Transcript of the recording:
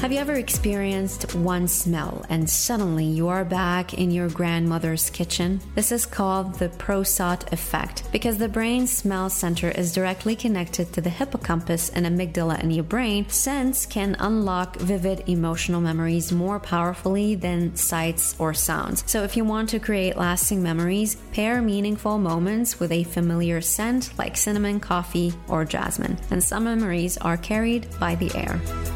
Have you ever experienced one smell and suddenly you are back in your grandmother's kitchen? This is called the Prosot effect because the brain's smell center is directly connected to the hippocampus and amygdala in your brain. Scents can unlock vivid emotional memories more powerfully than sights or sounds. So if you want to create lasting memories, pair meaningful moments with a familiar scent like cinnamon, coffee, or jasmine. And some memories are carried by the air.